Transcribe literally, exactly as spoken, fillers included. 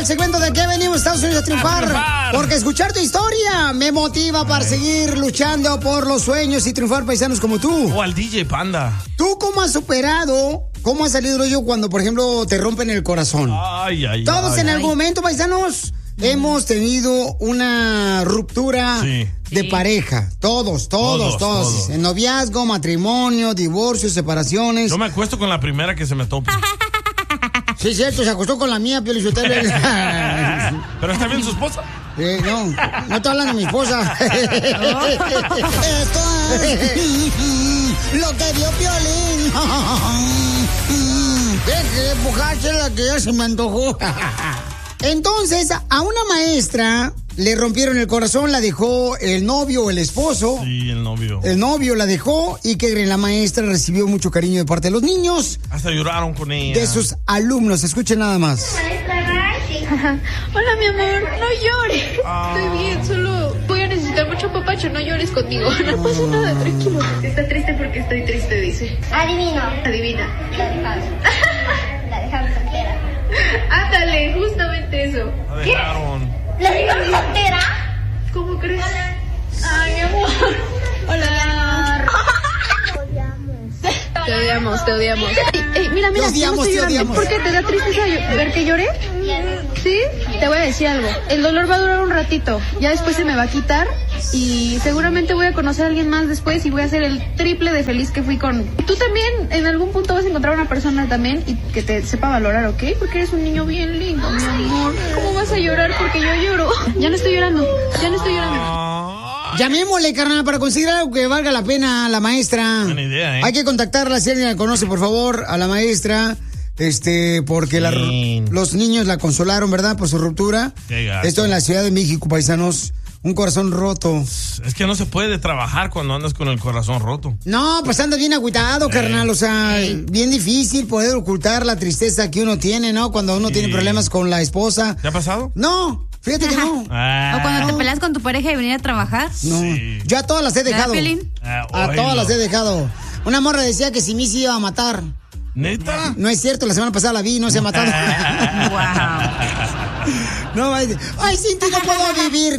el segmento de ¿qué venimos, Estados Unidos, a triunfar? A triunfar. Porque escuchar tu historia me motiva para seguir luchando por los sueños y triunfar, paisanos como tú. O al D J Panda. ¿Tú cómo has superado, cómo has salido yo cuando, por ejemplo, te rompen el corazón? Ay, ay, Todos ay. en algún momento, paisanos, hemos tenido una ruptura Sí. de Sí. pareja. Todos, todos, Todos, todos. todos. En noviazgo, matrimonio, divorcio, separaciones. Yo me acuesto con la primera que se me tope. Sí, es cierto, se acostó con la mía, Pio Lizotelo. ¿Pero está bien su esposa? Eh, no, no estoy hablando de mi esposa. Esto es lo que dio Piolín. Deje de empujársela que ya se me antojó. Entonces, a una maestra le rompieron el corazón, la dejó el novio o el esposo. Sí, el novio. El novio la dejó y que la maestra recibió mucho cariño de parte de los niños, Hasta lloraron con ella. de sus alumnos. Escuchen nada más. Hola, mi amor, no llores. Ah. Estoy bien, solo voy a necesitar mucho papacho. No llores conmigo. No pasa nada, tranquilo. Está triste porque estoy triste, dice. Adivino. Adivina. La dejamos. La dejamos soltera. Ándale, justamente eso. La dejaron. ¿La dejamos soltera? ¿Cómo crees? Ay, mi amor. Hola. Te odiamos, te odiamos. Ey, ey, mira, mira, Te ya no odiamos, estoy te llorando. odiamos. ¿Por qué te da tristeza yo- ver que lloré? ¿Sí? Te voy a decir algo. El dolor va a durar un ratito. Ya después se me va a quitar. Y seguramente voy a conocer a alguien más después y voy a ser el triple de feliz que fui con... Tú también en algún punto vas a encontrar una persona también y que te sepa valorar, ¿ok? Porque eres un niño bien lindo, mi amor. ¿Cómo vas a llorar porque yo lloro? Ya no estoy llorando, ya no estoy llorando. Ah, Llamémosle, carnal, para conseguir algo que valga la pena a la maestra. Buena idea, ¿eh? Hay que contactarla, si alguien la conoce, por favor, a la maestra. Este, porque la- Sí. los niños la consolaron, ¿verdad? Por su ruptura. Qué gacho. Esto en la Ciudad de México, paisanos. Un corazón roto. Es que no se puede trabajar cuando andas con el corazón roto. No, pues anda bien agüitado, carnal. O sea, bien difícil poder ocultar la tristeza que uno tiene, ¿no? Cuando uno Sí. tiene problemas con la esposa. ¿Te ha pasado? No, fíjate que no. Ah, O cuando te peleas con tu pareja y venir a trabajar. No, Sí. yo a todas las he ¿Verdad, dejado. Piolín? Ah, A oílo. todas las he dejado. Una morra decía que si mí se iba a matar. ¿Neta? No es cierto, la semana pasada la vi y no se ha matado. Wow. No, ay, ay, sin ti no puedo vivir.